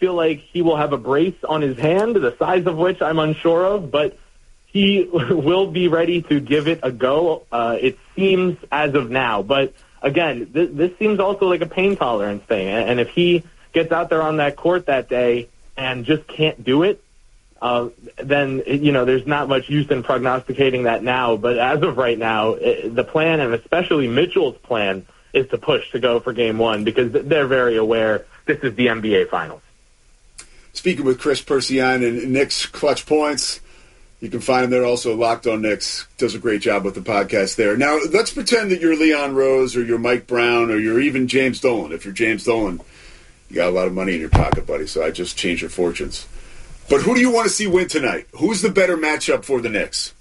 feel like he will have a brace on his hand, the size of which I'm unsure of, but he will be ready to give it a go, it seems, as of now. But, again, this seems also like a pain tolerance thing. And if he gets out there on that court that day and just can't do it, then, there's not much use in prognosticating that now. But as of right now, the plan, and especially Mitchell's plan, is to push to go for Game 1 because they're very aware this is the NBA Finals. Speaking with Chris Persian and Knicks Clutch Points, you can find him there also. Locked on Knicks does a great job with the podcast there. Now, let's pretend that you're Leon Rose or you're Mike Brown or you're even James Dolan. If you're James Dolan, you got a lot of money in your pocket, buddy, so I just changed your fortunes. But who do you want to see win tonight? Who's the better matchup for the Knicks?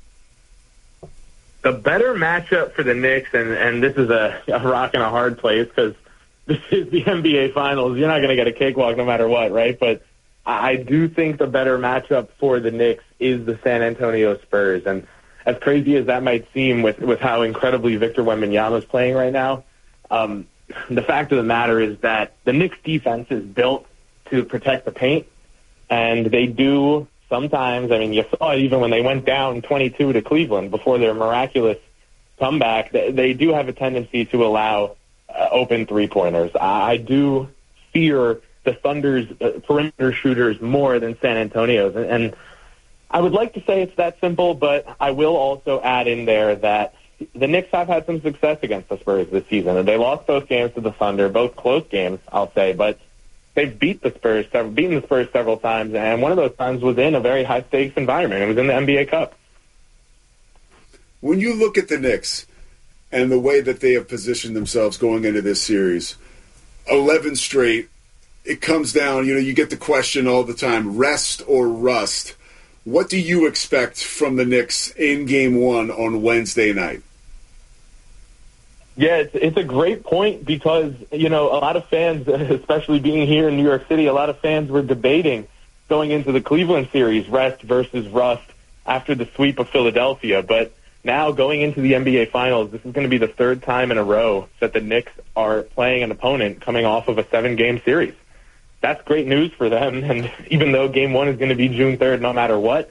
The better matchup for the Knicks, and this is a rock and a hard place because this is the NBA Finals. You're not going to get a cakewalk no matter what, right? But I do think the better matchup for the Knicks is the San Antonio Spurs. And as crazy as that might seem with how incredibly Victor Wembanyama is playing right now, the fact of the matter is that the Knicks defense is built to protect the paint, and they do sometimes. I mean, you saw it even when they went down 22 to Cleveland before their miraculous comeback. They do have a tendency to allow open three-pointers. I do fear the Thunder's perimeter shooters more than San Antonio's. And I would like to say it's that simple, but I will also add in there that the Knicks have had some success against the Spurs this season. And they lost both games to the Thunder, both close games, I'll say, but they've beaten the Spurs several times, and one of those times was in a very high-stakes environment. It was in the NBA Cup. When you look at the Knicks and the way that they have positioned themselves going into this series, 11 straight, it comes down, you get the question all the time, rest or rust. What do you expect from the Knicks in Game 1 on Wednesday night? Yeah, it's a great point because, a lot of fans, especially being here in New York City, a lot of fans were debating going into the Cleveland series, rest versus rust, after the sweep of Philadelphia. But now going into the NBA Finals, this is going to be the third time in a row that the Knicks are playing an opponent coming off of a 7-game series. That's great news for them, and even though Game 1 is going to be June 3rd no matter what,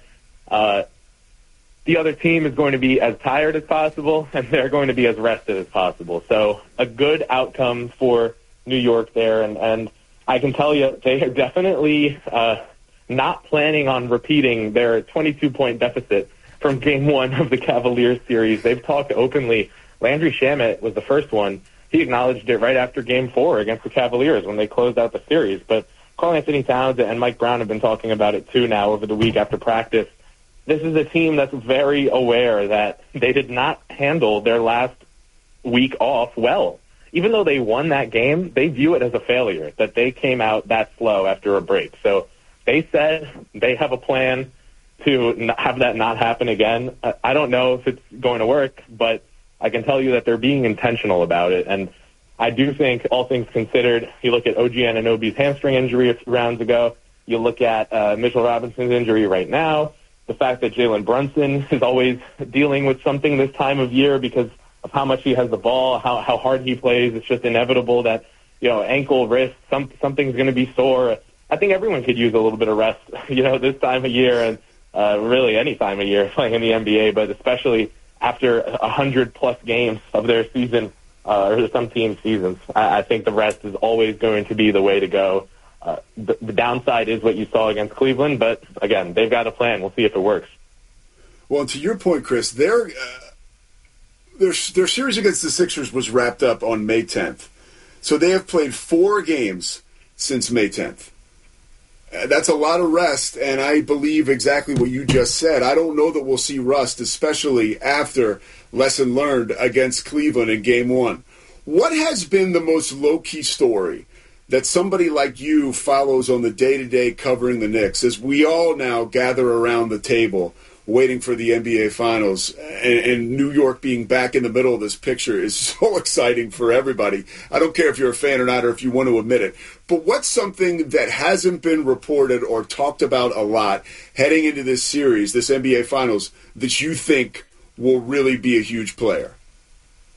the other team is going to be as tired as possible, and they're going to be as rested as possible. So a good outcome for New York there, and I can tell you they are definitely not planning on repeating their 22-point deficit from Game 1 of the Cavaliers series. They've talked openly. Landry Shamet was the first one. He acknowledged it right after Game 4 against the Cavaliers when they closed out the series. But Karl-Anthony Towns and Mike Brown have been talking about it too now over the week after practice. This is a team that's very aware that they did not handle their last week off well. Even though they won that game, they view it as a failure, that they came out that slow after a break. So they said they have a plan to have that not happen again. I don't know if it's going to work, but I can tell you that they're being intentional about it. And I do think, all things considered, you look at OG Anunoby's hamstring injury a few rounds ago, you look at Mitchell Robinson's injury right now, the fact that Jalen Brunson is always dealing with something this time of year because of how much he has the ball, how hard he plays. It's just inevitable that, ankle, wrist, something's going to be sore. I think everyone could use a little bit of rest, this time of year and really any time of year playing in the NBA, but especially after 100-plus games of their season, or some team seasons. I think the rest is always going to be the way to go. The downside is what you saw against Cleveland, but, again, they've got a plan. We'll see if it works. Well, and to your point, Chris, their series against the Sixers was wrapped up on May 10th. So they have played 4 games since May 10th. That's a lot of rest, and I believe exactly what you just said. I don't know that we'll see rust, especially after lesson learned against Cleveland in Game 1. What has been the most low-key story that somebody like you follows on the day-to-day covering the Knicks as we all now gather around the table waiting for the NBA Finals, and New York being back in the middle of this picture is so exciting for everybody. I don't care if you're a fan or not or if you want to admit it. But what's something that hasn't been reported or talked about a lot heading into this series, this NBA Finals, that you think will really be a huge player?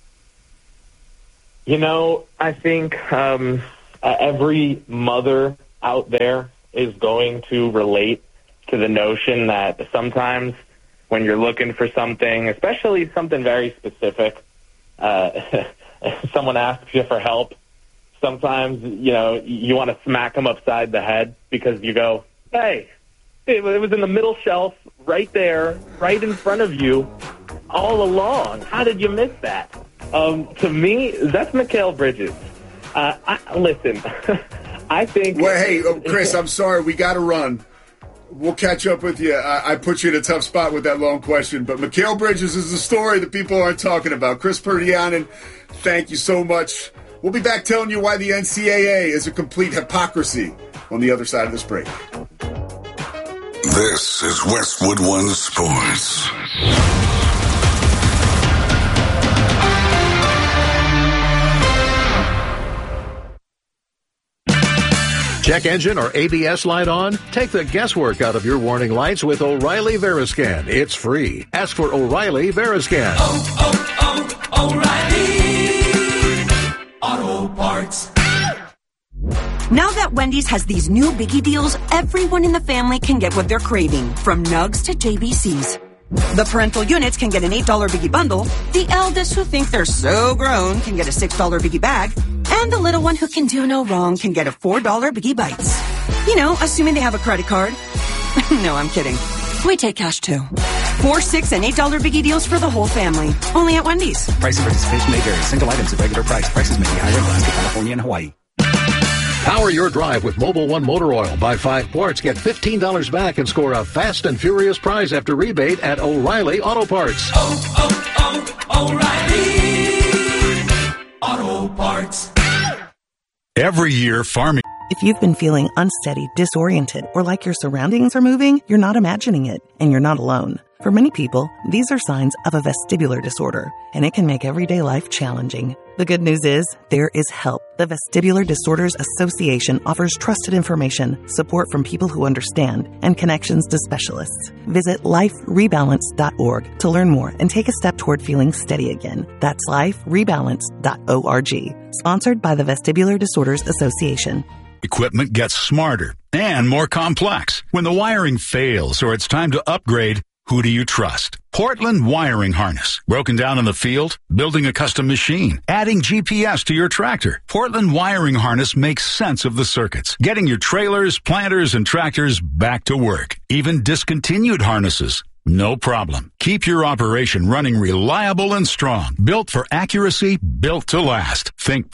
I think every mother out there is going to relate to the notion that sometimes when you're looking for something, especially something very specific, someone asks you for help, sometimes, you want to smack them upside the head because you go, hey, it was in the middle shelf right there, right in front of you all along. How did you miss that? To me, that's Mikal Bridges. Listen, I think... Well, hey, Chris, I'm sorry. We got to run. We'll catch up with you. I put you in a tough spot with that long question, but Mikal Bridges is the story that people aren't talking about. Chris Perdianen, thank you so much. We'll be back telling you why the NCAA is a complete hypocrisy on the other side of this break. This is Westwood One Sports. Check engine or ABS light on? Take the guesswork out of your warning lights with O'Reilly Veriscan. It's free. Ask for O'Reilly Veriscan. O'Reilly Auto Parts. Now that Wendy's has these new biggie deals, everyone in the family can get what they're craving, from nugs to JBCs. The parental units can get an $8 biggie bundle. The eldest who think they're so grown can get a $6 biggie bag. And the little one who can do no wrong can get a $4 biggie bites. Assuming they have a credit card. No, I'm kidding. We take cash too. $4, $6, and $8 biggie deals for the whole family. Only at Wendy's. Price and participation may vary. Single items at regular price. Prices may be higher in Alaska, California, and Hawaii. Power your drive with Mobil 1 Motor Oil. Buy 5 quarts, get $15 back, and score a Fast and Furious prize after rebate at O'Reilly Auto Parts. O'Reilly Auto Parts. Every year, farming. If you've been feeling unsteady, disoriented, or like your surroundings are moving, you're not imagining it, and you're not alone. For many people, these are signs of a vestibular disorder, and it can make everyday life challenging. The good news is, there is help. The Vestibular Disorders Association offers trusted information, support from people who understand, and connections to specialists. Visit liferebalance.org to learn more and take a step toward feeling steady again. That's liferebalance.org. Sponsored by the Vestibular Disorders Association. Equipment gets smarter and more complex. When the wiring fails or it's time to upgrade, who do you trust? Portland Wiring Harness. Broken down in the field? Building a custom machine? Adding GPS to your tractor? Portland Wiring Harness makes sense of the circuits, getting your trailers, planters, and tractors back to work. Even discontinued harnesses. No problem. Keep your operation running reliable and strong. Built for accuracy, built to last. Think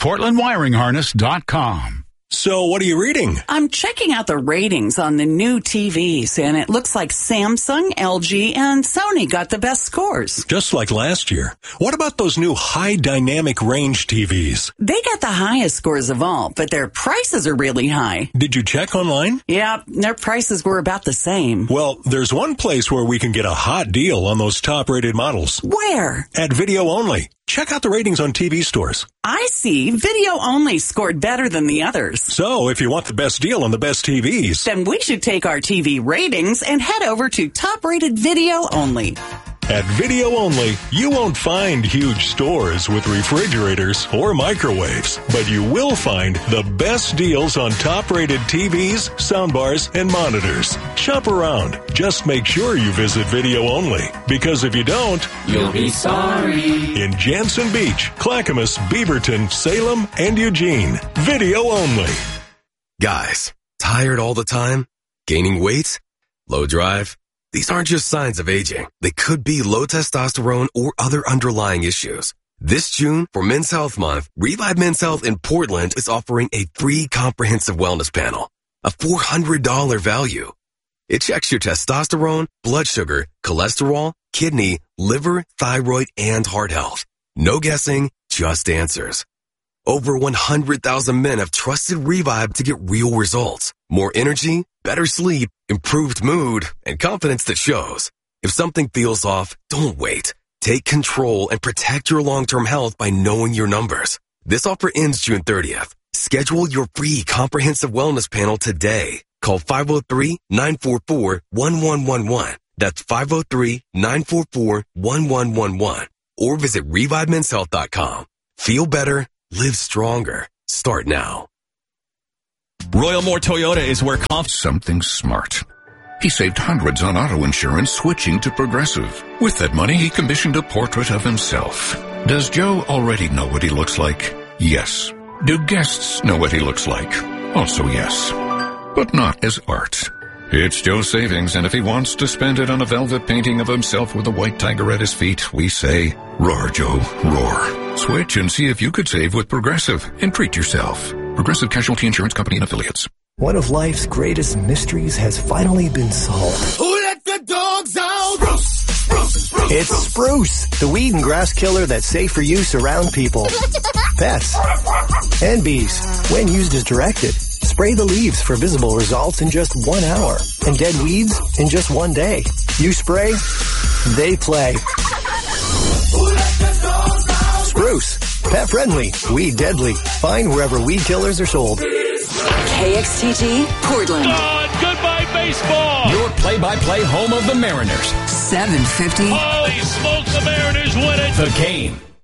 PortlandWiringHarness.com. So what are you reading? I'm checking out the ratings on the new TVs, and it looks like Samsung, LG, and Sony got the best scores. Just like last year. What about those new high dynamic range TVs? They got the highest scores of all, but their prices are really high. Did you check online? Yeah, their prices were about the same. Well, there's one place where we can get a hot deal on those top-rated models. Where? At Video Only. Check out the ratings on TV stores. I see. Video Only scored better than the others. So, if you want the best deal on the best TVs, then we should take our TV ratings and head over to top-rated Video Only. At Video Only, you won't find huge stores with refrigerators or microwaves, but you will find the best deals on top-rated TVs, soundbars, and monitors. Shop around. Just make sure you visit Video Only, because if you don't, you'll be sorry. In Jansen Beach, Clackamas, Beaverton, Salem, and Eugene. Video Only. Guys, tired all the time? Gaining weight? Low drive? These aren't just signs of aging. They could be low testosterone or other underlying issues. This June, for Men's Health Month, Revive Men's Health in Portland is offering a free comprehensive wellness panel, a $400 value. It checks your testosterone, blood sugar, cholesterol, kidney, liver, thyroid, and heart health. No guessing, just answers. Over 100,000 men have trusted Revive to get real results. More energy, better sleep, improved mood, and confidence that shows. If something feels off, don't wait. Take control and protect your long-term health by knowing your numbers. This offer ends June 30th. Schedule your free comprehensive wellness panel today. Call 503-944-1111. That's 503-944-1111. Or visit ReviveMen'sHealth.com. Feel better. Live stronger. Start now. Royal Moore Toyota is where something smart. He saved hundreds on auto insurance switching to Progressive. With that money, he commissioned a portrait of himself. Does Joe already know what he looks like? Yes. Do guests know what he looks like? Also yes. But not as art. It's Joe's savings, and if he wants to spend it on a velvet painting of himself with a white tiger at his feet, we say, roar, Joe, roar. Switch and see if you could save with Progressive and treat yourself. Progressive Casualty Insurance Company and Affiliates. One of life's greatest mysteries has finally been solved. Who let the dogs out? Spruce. It's Spruce, the weed and grass killer that's safe for use around people, pets, and bees. When used as directed, spray the leaves for visible results in just 1 hour and dead weeds in just 1 day. You spray, they play. Spruce, pet friendly, weed deadly. Find wherever weed killers are sold. KXTG, Portland. Goodbye, baseball. Your play-by-play home of the Mariners. 750. Holy smokes, the Mariners win it. The Game.